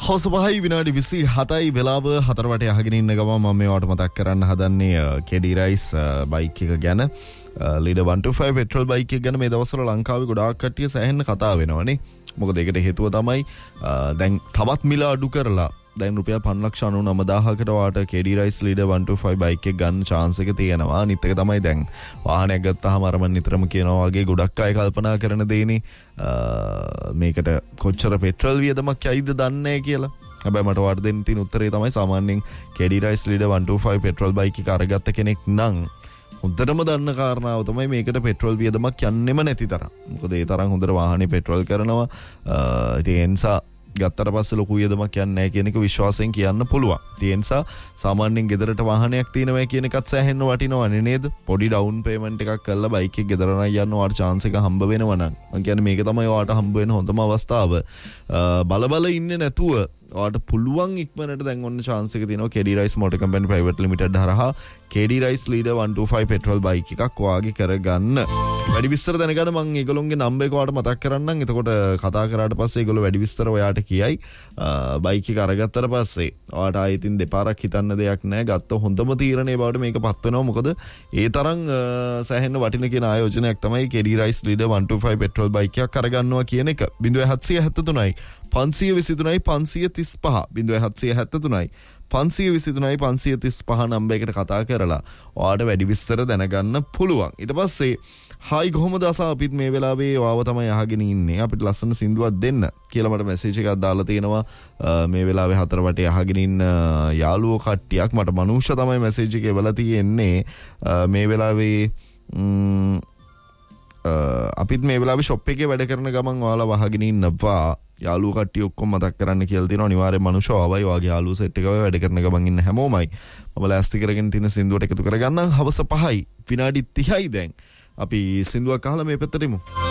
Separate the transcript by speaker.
Speaker 1: හවස 5 විනාඩි 27යි වෙලාව 4 වටේ අහගෙන ඉන්න ගම මම මේවට මතක් කරන්න හදන්නේ කෙඩි රයිස් බයික් එක ගැන. ලීඩර් 125 පෙට්‍රල් බයික් එක ගැන මේ දවස්වල ලංකාවේ ගොඩාක් කට්ටිය සෑහෙන කතා වෙනවනේ. මොකද ඒකට හේතුව තමයි දැන් තවත් මිල අඩු කරලා දැන් රුපියල් 5,99,000කට වාට කෙඩි රයිස් ලීඩර් 125 බයික් එක ගන්න chance එක තියෙනවා. අනිත් එක තමයි දැන් වාහනයක් ගත්තාම අර මම නිතරම කියනවා වගේ ගොඩක් අය කල්පනා කරන දේනේ මේකට කොච්චර පෙට්‍රල් වියදමක් යයිද දන්නේ නැහැ කියලා. හැබැයි මට වාට දෙන්න තියෙන උත්තරේ තමයි සාමාන්‍යයෙන් කෙඩි රයිස් ලීඩර් 125 පෙට්‍රල් බයික් එක අරගත්ත කෙනෙක් නම් හොඳටම දන්න කාරණාව තමයි මේකට පෙට්‍රල් වියදමක් යන්නෙම නැති තරම්. මොකද ඒ තරම් හොඳට වාහනේ පෙට්‍රල් කරනවා. ඒ නිසා ගත්තට පස්සේ ලොකු වියදමක් යන්නේ නැහැ කියන එක විශ්වාසයෙන් කියන්න පුළුවන්. ඒ නිසා සාමාන්‍යයෙන් ගෙදරට වාහනයක් තියෙනවා කියන එකත් සෑහෙන්න වටිනවනේ නේද? පොඩි ඩවුන් පේමන්ට් එකක් කරලා බයික් එක ගෙදර නම් යන්න වාට chance එක හම්බ වෙනවා නම් මම කියන්නේ මේක තමයි වාට හම්බ වෙන හොඳම අවස්ථාව. බල ඉන්නේ නැතුව වාට පුළුවන් ඉක්මනට දැන් ඔන්න chance එක තියෙනවා කෙඩි rice motor company private limited හරහා කෙඩි රයිස් ලීඩර් 125 පෙට්‍රල් බයික් එකක් වාගේ කරගන්න. වැඩි විස්තර දැනගන්න මම ඒගොල්ලෝගේ නම්බර් එක වාට මතක් කරන්නම්. එතකොට කතා කරාට පස්සේ ඒගොල්ලෝ වැඩි විස්තර ඔයාට කියයි. බයික් එක අරගත්තට පස්සේ ඔයාට ආයෙත් දෙපාරක් හිතන්න දෙයක් නැහැ. ගත්ත හොඳම තීරණේ බවට මේක පත් වෙනවා. මොකද ඒ තරම් සෑහෙන වටින කියන ආයෝජනයක් තමයි කෙඩි රයිස් ලීඩර් 125 පෙට්‍රල් බයික් එකක් අරගන්නවා කියන එක. 0773යි 523යි 535 0773යි 523යි 535 නම්බර් එකට කතා කරලා ඔයාට වැඩි විස්තර දැනගන්න පුළුවන්. ඊට පස්සේ හායි කොහොමද අසා අපිත් මේ වෙලාවේ ඔයාව තමයි අහගෙන ඉන්නේ. අපිට ලස්සන සින්දුවක් දෙන්න කියලා මට මැසේජ් එකක් දාලා තියෙනවා. මේ වෙලාවේ 4 වටේ අහගෙන ඉන්න යාළුවෝ කට්ටියක් මට මනුෂ්‍ය තමයි මැසේජ් එක එවලා තියෙන්නේ. මේ වෙලාවේ අපිත් මේ වෙලාවේ ෂොප් එකේ වැඩ කරන ගමන් ඔයාලා වහගෙන ඉන්නවා. යාළුවෝ කට්ටිය ඔක්කොම මතක් කරන්න කියලා තියෙනවා. අනිවාර්යෙන් මනුෂ්‍යව ආවයි වාගේ යාළුවෝ සෙට් එකව වැඩ කරන ගමන් ඉන්න හැමෝමයි මම ලෑස්ති කරගෙන තියෙන සින්දුවට එකතු කරගන්නම්. හවස 5යි විනාඩි 30යි දැන් අපි සින්දුවක් අහලා මේ පැත්තට එමු.